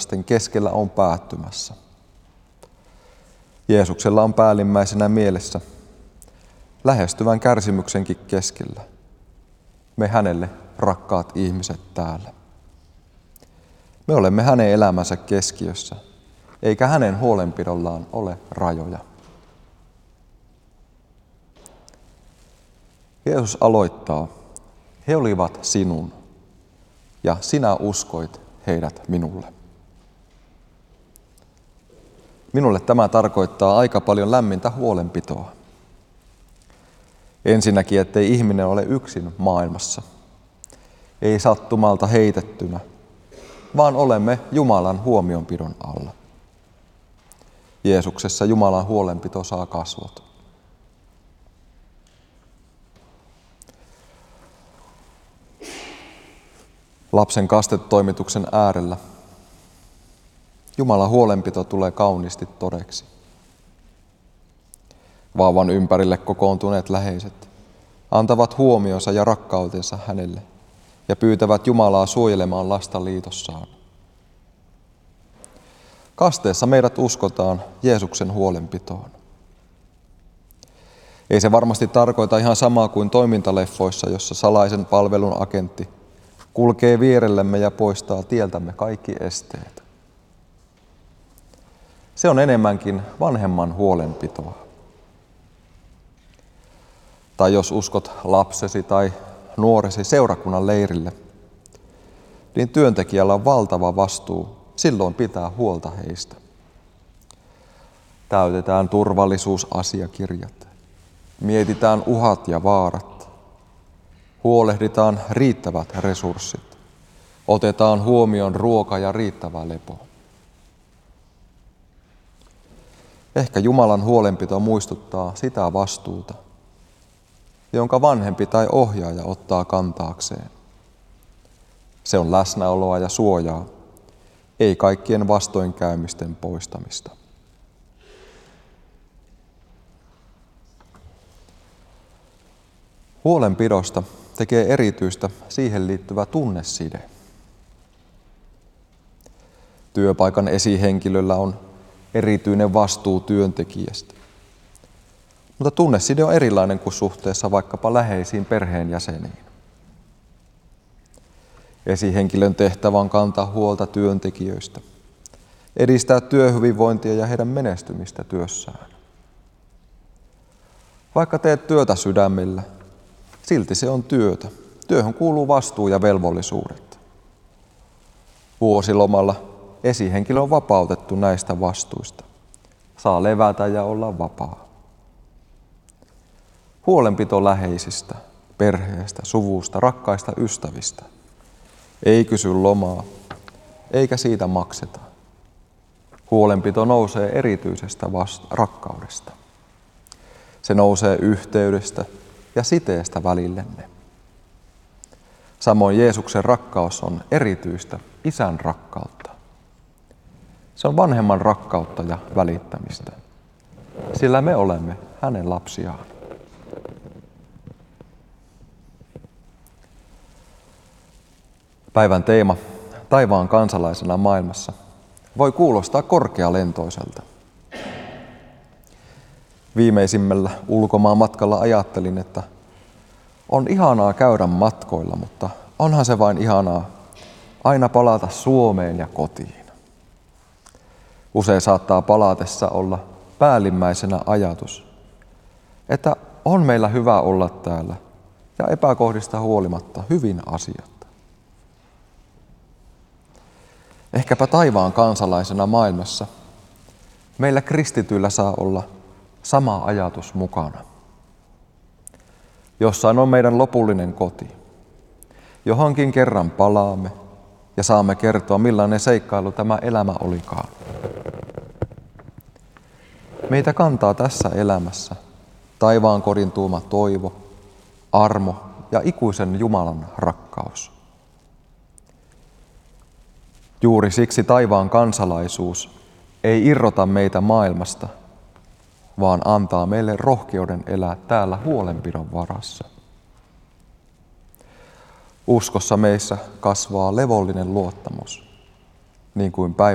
lasten keskellä on päättymässä. Jeesuksella on päällimmäisenä mielessä lähestyvän kärsimyksenkin keskellä me hänelle rakkaat ihmiset täällä. Me olemme hänen elämänsä keskiössä, eikä hänen huolenpidollaan ole rajoja. Jeesus aloittaa, he olivat sinun, ja sinä uskoit heidät minulle. Minulle tämä tarkoittaa aika paljon lämmintä huolenpitoa. Ensinnäkin, ettei ihminen ole yksin maailmassa, ei sattumalta heitettynä, vaan olemme Jumalan huomionpidon alla. Jeesuksessa Jumalan huolenpito saa kasvot. Lapsen kastetoimituksen äärellä Jumalan huolenpito tulee kauniisti todeksi. Vauvan ympärille kokoontuneet läheiset antavat huomionsa ja rakkautensa hänelle ja pyytävät Jumalaa suojelemaan lasta liitossaan. Kasteessa meidät uskotaan Jeesuksen huolenpitoon. Ei se varmasti tarkoita ihan samaa kuin toimintaleffoissa, jossa salaisen palvelun agentti kulkee vierellemme ja poistaa tieltämme kaikki esteet. Se on enemmänkin vanhemman huolenpitoa. Tai jos uskot lapsesi tai nuoresi seurakunnan leirille, niin työntekijällä on valtava vastuu silloin pitää huolta heistä. Täytetään turvallisuusasiakirjat, mietitään uhat ja vaarat, huolehditaan riittävät resurssit, otetaan huomioon ruoka ja riittävä lepo. Ehkä Jumalan huolenpito muistuttaa sitä vastuuta, jonka vanhempi tai ohjaaja ottaa kantaakseen. Se on läsnäoloa ja suojaa, ei kaikkien vastoinkäymisten poistamista. Huolenpidosta tekee erityistä siihen liittyvä tunneside. Työpaikan esihenkilöllä on erityinen vastuu työntekijästä. Mutta tunneside on erilainen kuin suhteessa vaikkapa läheisiin perheenjäseniin. Esihenkilön tehtävä on kantaa huolta työntekijöistä, edistää työhyvinvointia ja heidän menestymistä työssään. Vaikka teet työtä sydämellä, silti se on työtä. Työhön kuuluu vastuu ja velvollisuudet. Vuosilomalla esihenkilö on vapautettu näistä vastuista. Saa levätä ja olla vapaa. Huolenpito läheisistä, perheestä, suvusta, rakkaista ystävistä. Ei kysy lomaa, eikä siitä makseta. Huolenpito nousee erityisestä rakkaudesta. Se nousee yhteydestä ja siteestä välillenne. Samoin Jeesuksen rakkaus on erityistä Isän rakkautta. Se on vanhemman rakkautta ja välittämistä, sillä me olemme hänen lapsiaan. Päivän teema, taivaan kansalaisena maailmassa, voi kuulostaa korkealentoiselta. Viimeisimmällä ulkomaan matkalla ajattelin, että on ihanaa käydä matkoilla, mutta onhan se vain ihanaa aina palata Suomeen ja kotiin. Usein saattaa palatessa olla päällimmäisenä ajatus, että on meillä hyvä olla täällä ja epäkohdista huolimatta hyvin asiat. Ehkäpä taivaan kansalaisena maailmassa meillä kristityillä saa olla sama ajatus mukana. Jossain on meidän lopullinen koti. Johonkin kerran palaamme ja saamme kertoa, millainen seikkailu tämä elämä olikaan. Meitä kantaa tässä elämässä taivaan kodin tuoma toivo, armo ja ikuisen Jumalan rakkaus. Juuri siksi taivaan kansalaisuus ei irrota meitä maailmasta, vaan antaa meille rohkeuden elää täällä huolenpidon varassa. Uskossa meissä kasvaa levollinen luottamus, niin kuin päivä